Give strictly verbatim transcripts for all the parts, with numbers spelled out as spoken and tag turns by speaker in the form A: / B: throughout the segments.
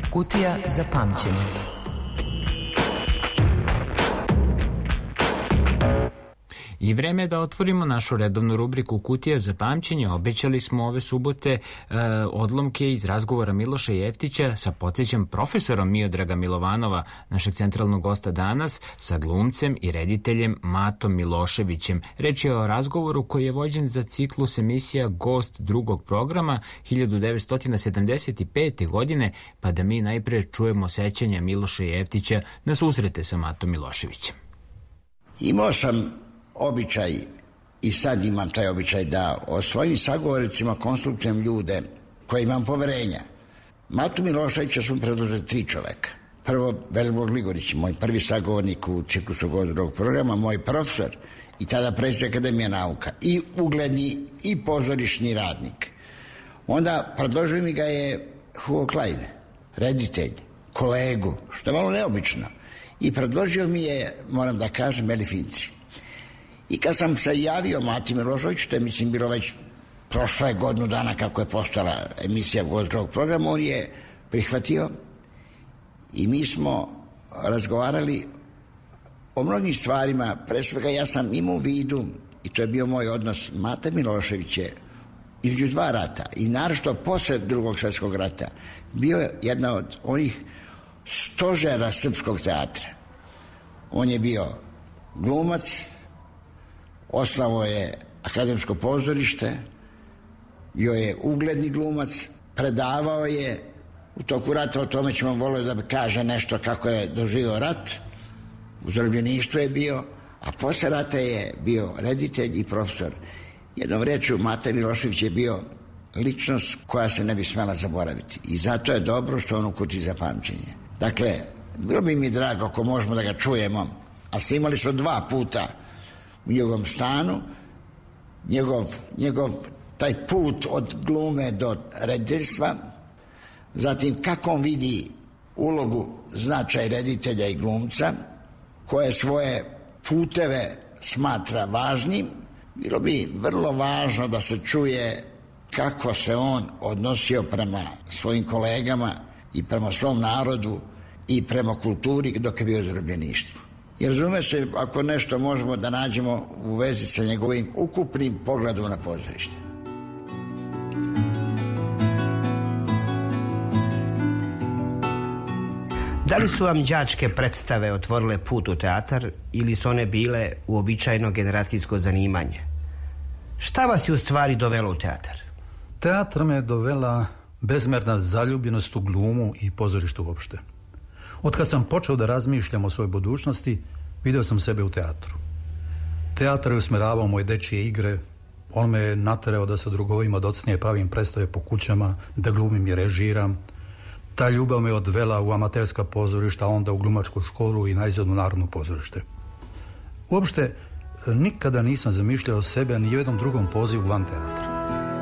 A: Kutija za pamćenje.
B: I vreme je da otvorimo našu redovnu rubriku Kutija za pamćenje. Obećali smo ove subote e, odlomke iz razgovora Miloša Jeftića sa, podsjećam, profesorom Miodraga Milovanova, našeg centralnog gosta danas, sa glumcem i rediteljem Matom Miloševićem. Reč je o razgovoru koji je vođen za ciklus emisija Gost drugog programa hiljadu devetsto sedamdeset pete. godine, pa da mi najpre čujemo sećanja Miloša Jeftića na susrete sa Matom Miloševićem.
C: Imao sam običaj i sad imam taj običaj da o svojim sagovornicima konstruktujem ljude koje imam poverenja. Matu Miloševića su predložili tri čoveka. Prvo, Velibor Gligorić, moj prvi sagovornik u ciklusu Gost drugog programa, moj profesor i tada predsjednik Akademije nauka, i ugledni i pozorišni radnik. Onda predložio mi ga je Hugo Klein, reditelj, kolegu, što je malo neobično. I predložio mi je, moram da kažem, Eli Finci. I kad sam se javio Mati Miloševiću, to je, mislim, bilo već prošle godinu dana kako je postala emisija Gost drugog programa, on je prihvatio i mi smo razgovarali o mnogim stvarima. Pre svega ja sam imao u vidu, i to je bio moj odnos, Mata Milošević je između dva rata i naročito posle drugog svjetskog rata bio je jedna od onih stožera srpskog teatra. On je bio glumac, osnovao je Akademsko pozorište, bio je ugledni glumac, predavao je u toku rata, o tome ćemo volio da kaže nešto kako je doživio rat, u zarobljeništvu je bio, a posle rata je bio reditelj i profesor. Jednom rečju, Mata Milošević je bio ličnost koja se ne bi smela zaboraviti i zato je dobro što on u Kutiji za pamćenje. Dakle, bilo bi mi drago ako možemo da ga čujemo, a snimali smo dva puta u njegovom stanu, njegov, njegov taj put od glume do rediteljstva, zatim kako on vidi ulogu, značaj reditelja i glumca, koje svoje puteve smatra važnim. Bilo bi vrlo važno da se čuje kako se on odnosio prema svojim kolegama i prema svom narodu i prema kulturi dok je bio u zarobljeništvu. Jer razume se, ako nešto možemo da nađemo u vezi sa njegovim ukupnim pogledom na pozorište.
D: Da li su vam đačke predstave otvorile put u teatar ili su one bile uobičajeno generacijsko zanimanje? Šta vas je u stvari dovelo u teatar?
E: Teatr me dovela bezmerna zaljubljenost u glumu i pozorištu uopšte. Otkad sam počeo da razmišljam o svojoj budućnosti, vidio sam sebe u teatru. Teatr je usmeravao moje dečije igre, on me je naterao da sa drugovima docnije pravim predstave po kućama, da glumim i režiram. Ta ljubav me odvela u amaterska pozorišta, onda u glumačku školu i najzad u Narodno pozorište. Uopšte, nikada nisam zamišljao sebe ni u jednom drugom pozivu van teatra.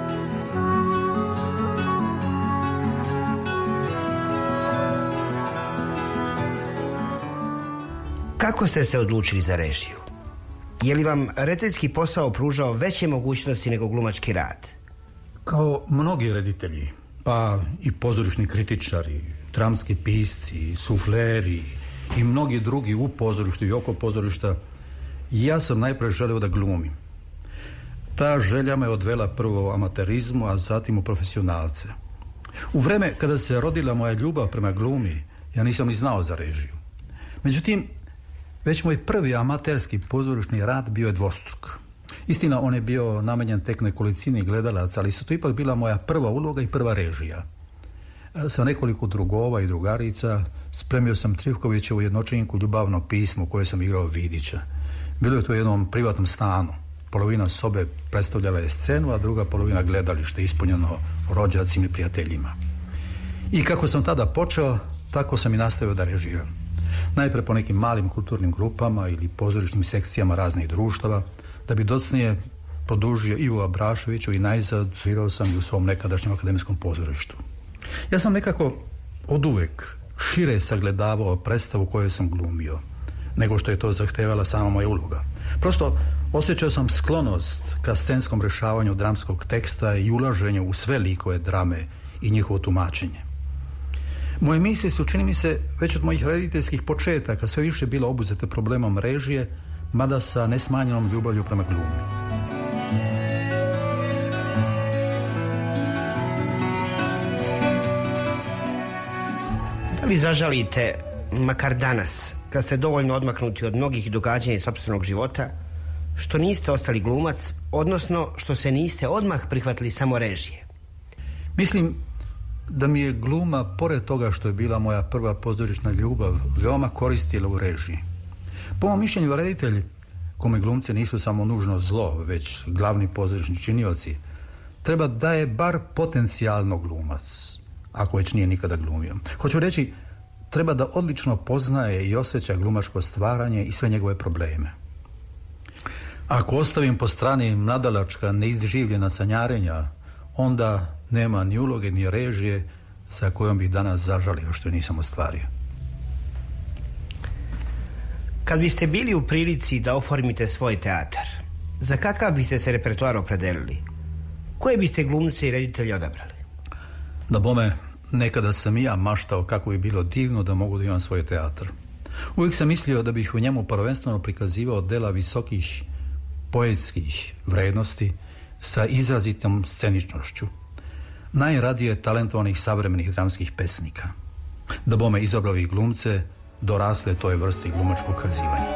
D: Kako ste se odlučili za režiju? Je li vam rediteljski posao pružao veće mogućnosti nego glumački rad?
E: Kao mnogi reditelji, pa i pozorišni kritičari, dramski pisci, sufleri i mnogi drugi u pozorištu i oko pozorišta, ja sam najprije želeo da glumim. Ta želja me odvela prvo u amaterizmu, a zatim u profesionalce. U vreme kada se rodila moja ljubav prema glumi, ja nisam ni znao za režiju. Međutim, već moj prvi amaterski pozorišni rad bio je dvostruk. Istina, on je bio namenjen tek nekolicini gledalaca, ali su to ipak bila moja prva uloga i prva režija. Sa nekoliko drugova i drugarica spremio sam Trifkovićevu jednočinku Ljubavno pismo koje sam igrao Vidića. Bilo je to u jednom privatnom stanu. Polovina sobe predstavljala je scenu, a druga polovina gledalište ispunjeno rođacima i prijateljima. I kako sam tada počeo, tako sam i nastavio da režiram. Najpre po nekim malim kulturnim grupama ili pozorišnim sekcijama raznih društava, da bi docnije produžio Ivo Abraševiću i najzad svirao sam i u svom nekadašnjem akademijskom pozorištu. Ja sam nekako oduvek šire sagledavao predstavu koju sam glumio, nego što je to zahtevala sama moja uloga. Prosto osjećao sam sklonost ka scenskom rešavanju dramskog teksta i ulaženju u sve likove drame i njihovo tumačenje. Moje misli su, čini mi se, već od mojih rediteljskih početaka sve više bilo obuzete problemom režije, mada sa nesmanjenom ljubavlju prema glumi.
D: Da li zažalite, makar danas, kad ste dovoljno odmaknuti od mnogih događanja iz sopstvenog života, što niste ostali glumac, odnosno što se niste odmah prihvatili samo režije?
E: Mislim da mi je gluma, pored toga što je bila moja prva pozorišna ljubav, veoma koristila u režiji. Po mom mišljenju, reditelji, kome glumci nisu samo nužno zlo, već glavni pozorišni činioci, treba da je bar potencijalno glumac, ako već nije nikada glumio. Hoću reći, treba da odlično poznaje i osjeća glumačko stvaranje i sve njegove probleme. Ako ostavim po strani mladalačka, neizživljena sanjarenja, onda nema ni uloge, ni režije za kojom bih danas zažalio što nisam ostvario.
D: Kad biste bili u prilici da oformite svoj teatar, za kakav biste se repertoar opredelili? Koje biste glumce i reditelje odabrali?
E: Da bome, nekada sam i ja maštao kako bi bilo divno da mogu da imam svoj teatar. Uvijek sam mislio da bih u njemu prvenstveno prikazivao dela visokih poetskih vrednosti sa izrazitom sceničnošću, najradije talentovanih savremenih dramskih pesnika. Da bome izabrao ih glumce dorasle toj vrsti glumačkog kazivanja.